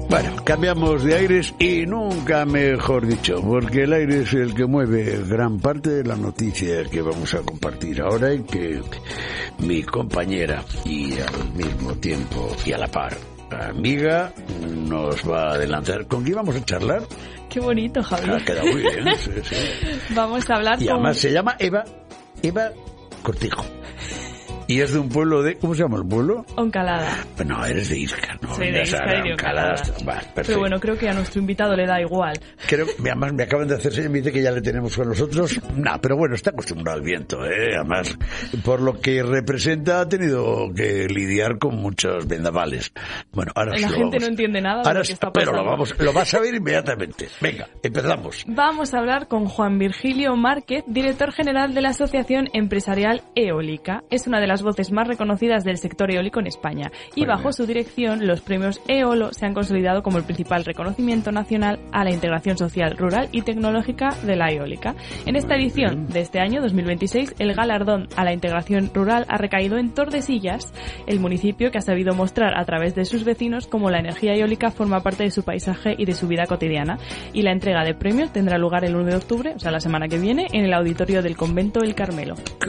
Bueno, cambiamos de aires y nunca mejor dicho, porque el aire es el que mueve gran parte de la noticia que vamos a compartir ahora y que mi compañera y al mismo tiempo y a la par amiga nos va a adelantar. ¿Con quién vamos a charlar? Qué bonito, Javier. Ha quedado muy bien. Sí, sí. Vamos a hablar y además se llama Eva Cortijo. Y es de un pueblo de... ¿Cómo se llama el pueblo? Oncalada. No, eres de Íscar, ¿no? Soy de Íscar y de Oncalada. Vale, pero bueno, creo que a nuestro invitado le da igual. Además me acaban de hacer señas, me dice que ya le tenemos con nosotros. Pero bueno, está acostumbrado al viento, ¿eh? Además, por lo que representa, ha tenido que lidiar con muchos vendavales. Bueno, ahora la gente no entiende nada de lo que está pasando. Pero lo vas a ver inmediatamente. Venga, empezamos. Vamos a hablar con Juan Virgilio Márquez, director general de la Asociación Empresarial Eólica. Es una de las voces más reconocidas del sector eólico en España. Y bajo su dirección, los premios EOLO se han consolidado como el principal reconocimiento nacional a la integración social, rural y tecnológica de la eólica. En esta edición de este año, 2026, el galardón a la integración rural ha recaído en Tordesillas, el municipio que ha sabido mostrar a través de sus vecinos cómo la energía eólica forma parte de su paisaje y de su vida cotidiana. Y la entrega de premios tendrá lugar el 1 de octubre, o sea, la semana que viene, en el auditorio del Convento El Carmelo. Qué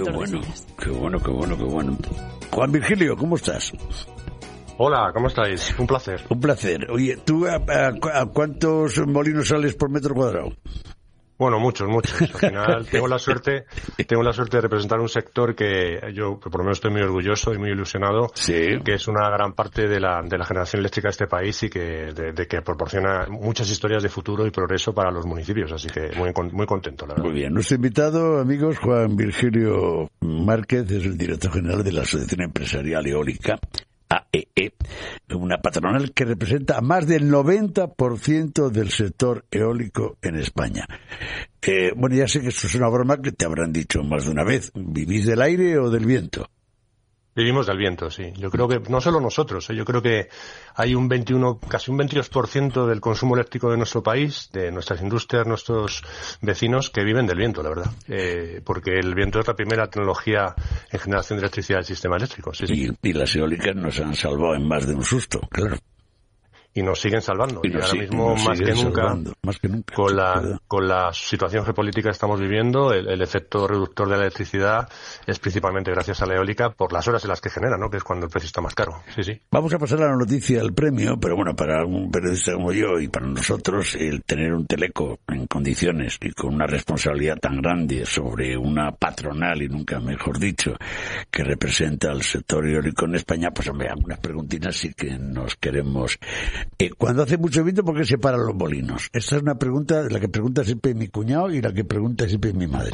bueno. Juan Virgilio, ¿cómo estás? Hola, ¿cómo estáis? Un placer. Un placer. Oye, ¿tú a cuántos molinos sales por metro cuadrado? Bueno, muchos. Al final tengo la suerte de representar un sector que yo por lo menos estoy muy orgulloso y muy ilusionado, sí, que es una gran parte de la generación eléctrica de este país y que que proporciona muchas historias de futuro y progreso para los municipios, así que muy contento, la verdad. Muy bien. Nuestro invitado, amigos, Juan Virgilio Márquez, es el director general de la Asociación Empresarial Eólica, AEE, una patronal que representa a más del 90% del sector eólico en España. Bueno, ya sé que esto es una broma que te habrán dicho más de una vez. ¿Vivís del aire o del viento? Vivimos del viento, sí. Yo creo que no solo nosotros, yo creo que hay casi un 22% del consumo eléctrico de nuestro país, de nuestras industrias, nuestros vecinos, que viven del viento, la verdad. Porque el viento es la primera tecnología en generación de electricidad del sistema eléctrico. Sí. Y las eólicas nos han salvado en más de un susto, claro. Y nos siguen salvando. Y ahora mismo, más que nunca, con la situación geopolítica que estamos viviendo, el efecto reductor de la electricidad es principalmente gracias a la eólica por las horas en las que genera, ¿no? Que es cuando el precio está más caro. Sí. Vamos a pasar a la noticia del premio, pero bueno, para un periodista como yo y para nosotros, el tener un teleco en condiciones y con una responsabilidad tan grande sobre una patronal, y nunca mejor dicho, que representa al sector eólico en España, pues hombre, algunas preguntinas sí que nos queremos... Cuando hace mucho viento, ¿por qué se paran los molinos? Esta es una pregunta, la que pregunta siempre mi cuñado y la que pregunta siempre mi madre.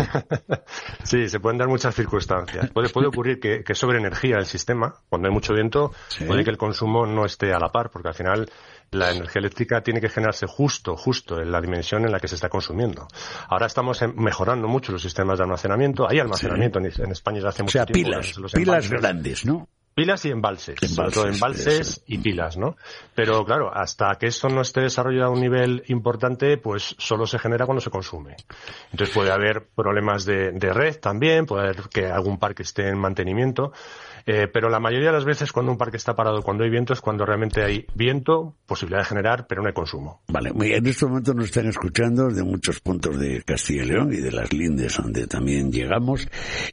Sí, se pueden dar muchas circunstancias. Puede ocurrir que sobre energía el sistema, cuando hay mucho viento, sí, puede que el consumo no esté a la par, porque al final la energía eléctrica tiene que generarse justo en la dimensión en la que se está consumiendo. Ahora estamos mejorando mucho los sistemas de almacenamiento. Hay almacenamiento en España desde hace mucho tiempo. O sea, pilas grandes, ¿no? Pilas y embalses, sobre todo embalses y pilas, ¿no? Pero claro, hasta que esto no esté desarrollado a un nivel importante, pues solo se genera cuando se consume. Entonces puede haber problemas de red también, puede haber que algún parque esté en mantenimiento, pero la mayoría de las veces cuando un parque está parado, cuando hay viento, es cuando realmente hay viento, posibilidad de generar, pero no hay consumo. Vale, en este momento nos están escuchando de muchos puntos de Castilla y León y de las lindes donde también llegamos,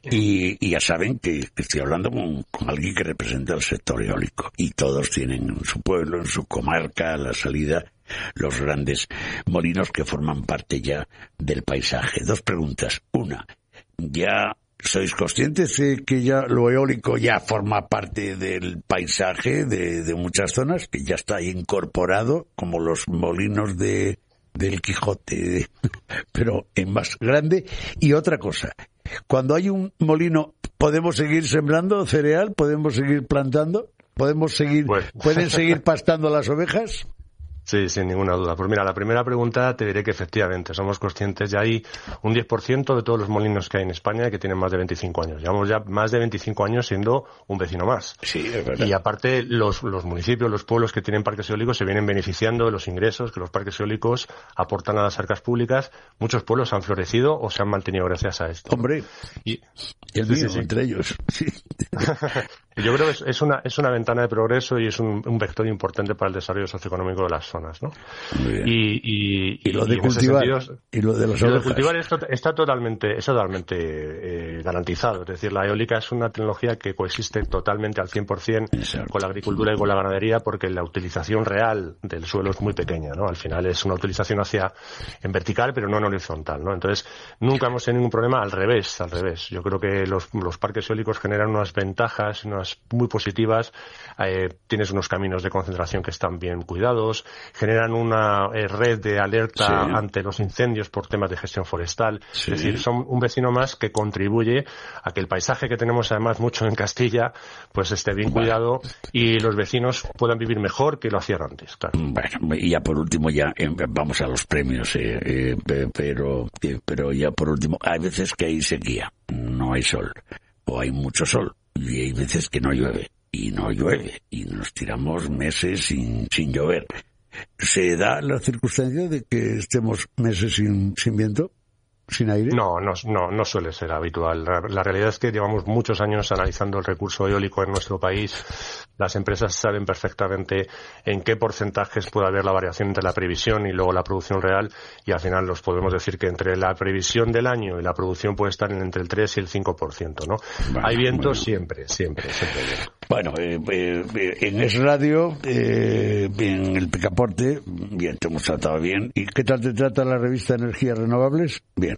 y ya saben que estoy hablando con alguien que representa el sector eólico, y todos tienen en su pueblo, en su comarca, a la salida, los grandes molinos que forman parte ya del paisaje. Dos preguntas. Una, ¿ya sois conscientes de que ya lo eólico ya forma parte del paisaje de muchas zonas, que ya está incorporado, como los molinos del Quijote, pero en más grande? Y otra cosa, cuando hay un molino, ¿podemos seguir sembrando cereal? ¿Podemos seguir plantando? ¿Pueden seguir pastando las ovejas? Sí, sin ninguna duda. Pues mira, la primera pregunta te diré que efectivamente somos conscientes. Ya hay un 10% de todos los molinos que hay en España que tienen más de 25 años. Llevamos ya más de 25 años siendo un vecino más. Sí, es verdad. Y aparte, los municipios, los pueblos que tienen parques eólicos se vienen beneficiando de los ingresos que los parques eólicos aportan a las arcas públicas. Muchos pueblos han florecido o se han mantenido gracias a esto. Hombre, y el mío, entre ellos. Sí. Yo creo que es una ventana de progreso y es un vector importante para el desarrollo socioeconómico de las zonas. personas, ¿no? Y lo de cultivar, y lo de las ovejas. Cultivar está totalmente garantizado. Es decir, la eólica es una tecnología que coexiste totalmente al 100% Exacto. con la agricultura y con la ganadería, porque la utilización real del suelo es muy pequeña, ¿no? Al final es una utilización en vertical, pero no en horizontal, ¿no? Entonces, nunca hemos tenido ningún problema. Al revés. Yo creo que los parques eólicos generan unas ventajas, unas muy positivas. Tienes unos caminos de concentración que están bien cuidados, generan una red de alerta ante los incendios por temas de gestión forestal. Es decir, son un vecino más que contribuye a que el paisaje que tenemos además mucho en Castilla pues esté bien cuidado y los vecinos puedan vivir mejor que lo hacían antes, claro. Bueno, y ya por último vamos a los premios, pero ya por último, hay veces que hay sequía, no hay sol, o hay mucho sol, y hay veces que no llueve, y nos tiramos meses sin llover. ¿Se da la circunstancia de que estemos meses sin viento? ¿Sin aire? No suele ser habitual. La realidad es que llevamos muchos años analizando el recurso eólico en nuestro país. Las empresas saben perfectamente en qué porcentajes puede haber la variación entre la previsión y luego la producción real, y al final los podemos decir que entre la previsión del año y la producción puede estar entre el 3 y el 5%, ¿no? Bueno, hay viento siempre hay viento. Bueno, en Es Radio, en el Picaporte, bien, te hemos tratado bien. ¿Y qué tal te trata la revista Energías Renovables? Bien.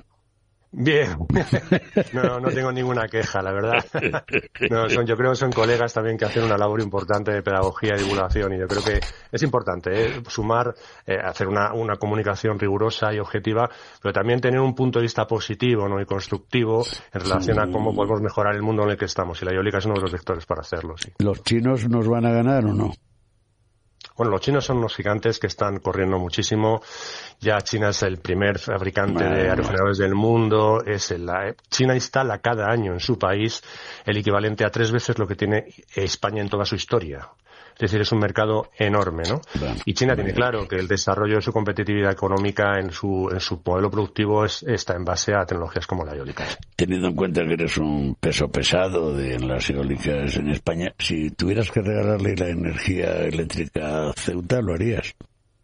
No tengo ninguna queja, la verdad. Yo creo que son colegas también que hacen una labor importante de pedagogía y divulgación, y yo creo que es importante sumar, hacer una comunicación rigurosa y objetiva, pero también tener un punto de vista positivo, ¿no? Y constructivo en relación a cómo podemos mejorar el mundo en el que estamos, y la eólica es uno de los vectores para hacerlo. Sí. ¿Los chinos nos van a ganar o no? Bueno, los chinos son unos gigantes que están corriendo muchísimo. Ya China es el primer fabricante de aerogeneradores del mundo. China instala cada año en su país el equivalente a 3 veces lo que tiene España en toda su historia. Es decir, es un mercado enorme, ¿no? Y China tiene claro que el desarrollo de su competitividad económica en su modelo productivo está en base a tecnologías como la eólica. Teniendo en cuenta que eres un peso pesado en las eólicas en España, si tuvieras que regalarle la energía eléctrica a Ceuta, ¿lo harías?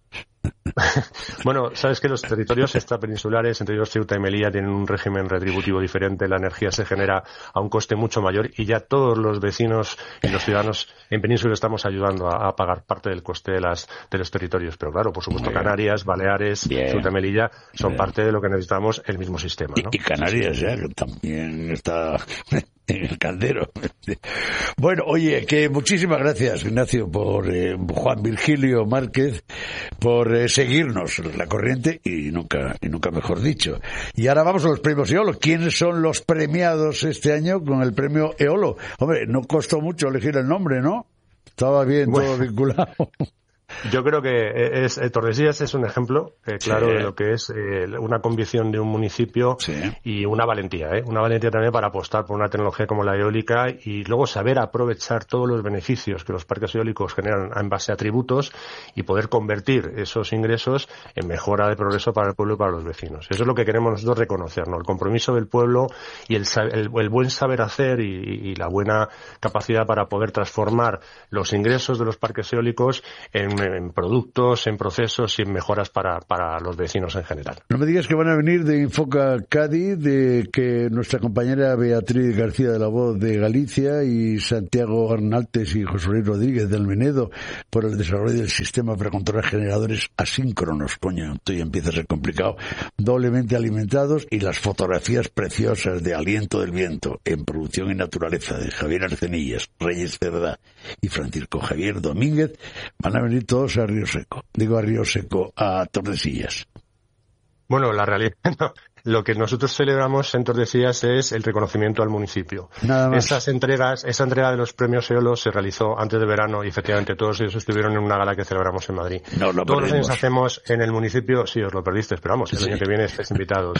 Bueno, sabes que los territorios extrapeninsulares, entre ellos Ceuta y Melilla, tienen un régimen retributivo diferente. La energía se genera a un coste mucho mayor, y ya todos los vecinos y los ciudadanos en península estamos ayudando a pagar parte del coste de los territorios. Pero claro, por supuesto, Canarias, Baleares, Ceuta y Melilla son parte de lo que necesitamos, el mismo sistema, ¿no? Y Canarias, que también está en el caldero. Bueno, oye, que muchísimas gracias, Ignacio, por Juan Virgilio Márquez, por seguirnos la corriente, y nunca mejor dicho. Y ahora vamos a los premios EOLO. ¿Quiénes son los premiados este año con el premio EOLO? Hombre, no costó mucho elegir el nombre, ¿no? Estaba bien todo vinculado. Yo creo que Tordesillas es un ejemplo claro de lo que es una convicción de un municipio y una valentía también para apostar por una tecnología como la eólica, y luego saber aprovechar todos los beneficios que los parques eólicos generan en base a tributos y poder convertir esos ingresos en mejora de progreso para el pueblo y para los vecinos. Eso es lo que queremos nosotros reconocer, ¿no? El compromiso del pueblo y el buen saber hacer y la buena capacidad para poder transformar los ingresos de los parques eólicos en productos, en procesos y en mejoras para los vecinos en general. No me digas que van a venir de Infoca Cádiz, de que nuestra compañera Beatriz García de La Voz de Galicia y Santiago Arnaltes y José Luis Rodríguez del Menedo por el desarrollo del sistema para controlar generadores asíncronos. Coño, esto ya empieza a ser complicado. Doblemente alimentados, y las fotografías preciosas de Aliento del Viento en producción y naturaleza de Javier Arcenillas, Reyes Cerda y Francisco Javier Domínguez van a venir todos a Río Seco, a Tordesillas. Bueno, la realidad, lo que nosotros celebramos en Tordesillas es el reconocimiento al municipio. Nada más. Esa entrega de los premios EOLO se realizó antes de verano, y efectivamente todos ellos estuvieron en una gala que celebramos en Madrid. Todos los años hacemos en el municipio, sí, os lo perdisteis, pero vamos, el año que viene estáis invitados,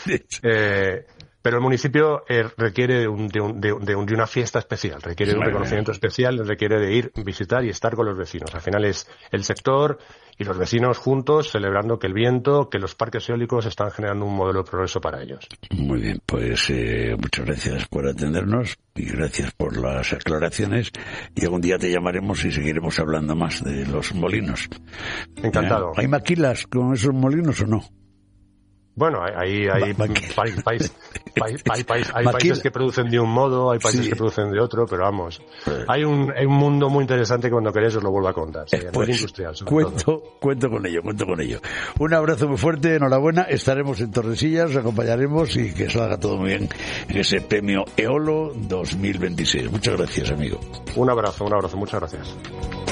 pero el municipio requiere de una fiesta especial, requiere de un reconocimiento especial, requiere de ir, visitar y estar con los vecinos. Al final es el sector y los vecinos juntos celebrando que el viento, que los parques eólicos están generando un modelo de progreso para ellos. Muy bien, pues muchas gracias por atendernos y gracias por las aclaraciones, y algún día te llamaremos y seguiremos hablando más de los molinos. Encantado. ¿Hay maquilas con esos molinos o no? Bueno, hay países que producen de un modo, hay países que producen de otro, pero vamos, hay un mundo muy interesante que cuando queréis os lo vuelvo a contar. Sí, pues, muy industrial, cuento con ello. Un abrazo muy fuerte, enhorabuena, estaremos en Tordesillas, os acompañaremos y que salga todo muy bien en ese premio EOLO 2026. Muchas gracias, amigo. Un abrazo, muchas gracias.